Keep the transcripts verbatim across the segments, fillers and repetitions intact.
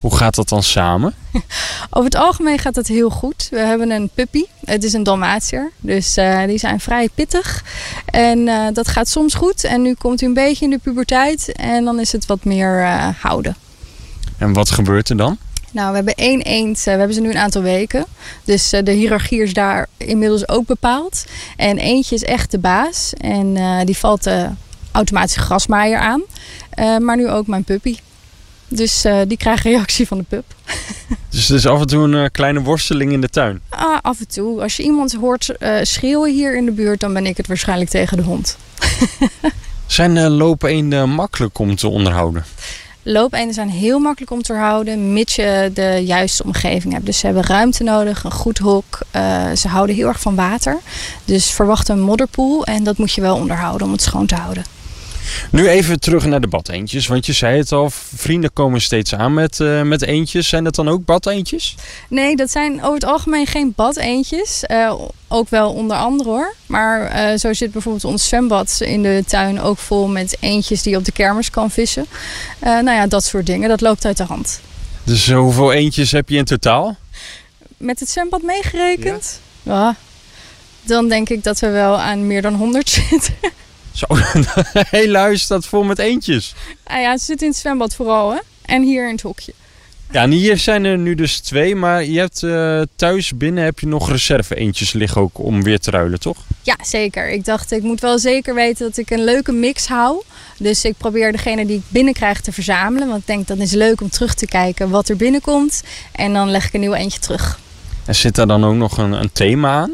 Hoe gaat dat dan samen? Over het algemeen gaat het heel goed. We hebben een puppy. Het is een Dalmatiër. Dus uh, die zijn vrij pittig. En uh, dat gaat soms goed. En nu komt hij een beetje in de puberteit. En dan is het wat meer uh, houden. En wat gebeurt er dan? Nou, we hebben één eend. We hebben ze nu een aantal weken. Dus uh, de hiërarchie is daar inmiddels ook bepaald. En eentje is echt de baas. En uh, die valt de uh, automatische grasmaaier aan. Uh, maar nu ook mijn puppy. Dus uh, die krijgt reactie van de pup. Dus er is af en toe een uh, kleine worsteling in de tuin? Ah, af en toe. Als je iemand hoort uh, schreeuwen hier in de buurt, dan ben ik het waarschijnlijk tegen de hond. Zijn uh, loopeenden makkelijk om te onderhouden? Loopeenden zijn heel makkelijk om te onderhouden, mits je de juiste omgeving hebt. Dus ze hebben ruimte nodig, een goed hok. Uh, ze houden heel erg van water. Dus verwacht een modderpoel en dat moet je wel onderhouden om het schoon te houden. Nu even terug naar de badeendjes, want je zei het al, vrienden komen steeds aan met, uh, met eendjes. Zijn dat dan ook badeendjes? Nee, dat zijn over het algemeen geen badeendjes. Uh, ook wel onder andere hoor. Maar uh, zo zit bijvoorbeeld ons zwembad in de tuin ook vol met eendjes die op de kermis kan vissen. Uh, nou ja, dat soort dingen. Dat loopt uit de hand. Dus uh, hoeveel eendjes heb je in totaal? Met het zwembad meegerekend? Ja. Ja, dan denk ik dat we wel aan meer dan honderd zitten. Zo, de hele huis staat vol met eendjes. Ah ja, ze zitten in het zwembad vooral, hè? En hier in het hokje. Ja, en hier zijn er nu dus twee, maar je hebt uh, thuis binnen heb je nog reserve eendjes liggen ook om weer te ruilen, toch? Ja, zeker. Ik dacht, ik moet wel zeker weten dat ik een leuke mix hou. Dus ik probeer degene die ik binnenkrijg te verzamelen. Want ik denk, dat is leuk om terug te kijken wat er binnenkomt. En dan leg ik een nieuw eendje terug. En zit daar dan ook nog een, een thema aan?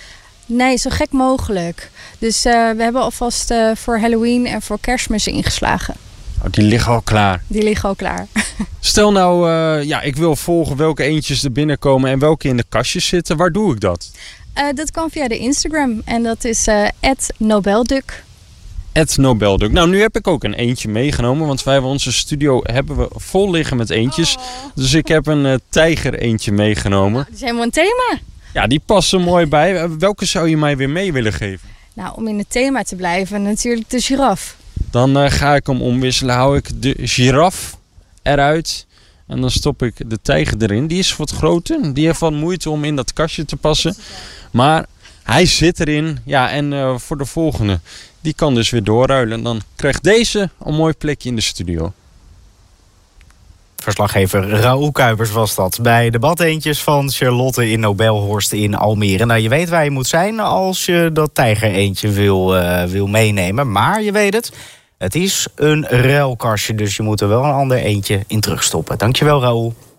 Nee, zo gek mogelijk. Dus uh, we hebben alvast uh, voor Halloween en voor Kerstmis ingeslagen. Oh, die liggen al klaar? Die liggen al klaar. Stel nou, uh, ja, ik wil volgen welke eendjes er binnenkomen en welke in de kastjes zitten. Waar doe ik dat? Uh, dat kan via de Instagram en dat is uh, at Nobelduck. at Nobelduck. Nou, nu heb ik ook een eendje meegenomen, want wij hebben onze studio hebben we vol liggen met eendjes. Oh. Dus ik heb een uh, tijger eendje meegenomen. Oh, dat is helemaal een thema. Ja, die passen mooi bij. Welke zou je mij weer mee willen geven? Nou, om in het thema te blijven, natuurlijk de giraf. Dan uh, ga ik hem omwisselen. Hou ik de giraf eruit. En dan stop ik de tijger erin. Die is wat groter. Die heeft wat moeite om in dat kastje te passen. Maar hij zit erin. Ja, en uh, voor de volgende. Die kan dus weer doorruilen. En dan krijgt deze een mooi plekje in de studio. Verslaggever Raoul Kuipers was dat bij de badeendjes van Charlotte in Nobelhorst in Almere. Nou, je weet waar je moet zijn als je dat tijgereendje wil, uh, wil meenemen. Maar je weet het, het is een ruilkastje, dus je moet er wel een ander eendje in terugstoppen. Dankjewel, Raoul.